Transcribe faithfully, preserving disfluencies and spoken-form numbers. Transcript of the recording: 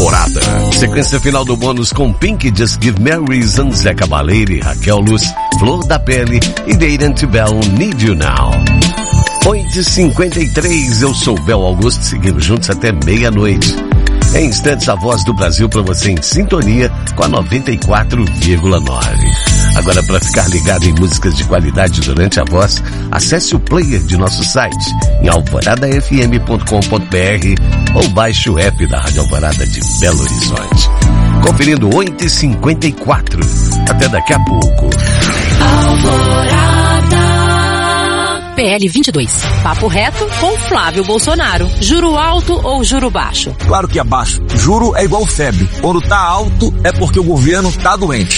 Alvorada. Sequência final do bônus com Pink, Just Give Me a Reason, Zé Cabaleiro, Raquel Luz, Flor da Pele e Deirante Bell, Need You Now. oito e cinquenta e três, eu sou Bel Augusto, seguimos juntos até meia-noite. Em instantes, a voz do Brasil para você em sintonia com a noventa e quatro vírgula nove. Agora, para ficar ligado em músicas de qualidade durante a voz, acesse o player de nosso site em alvorada f m ponto com ponto b r ou baixe o app da Rádio Alvorada de Belo Horizonte. Conferindo oito e cinquenta e quatro. Até daqui a pouco. Alvorada. P L vinte e dois. Papo reto com Flávio Bolsonaro. Juro alto ou juro baixo? Claro que é baixo. Juro é igual febre. Quando tá alto é porque o governo tá doente.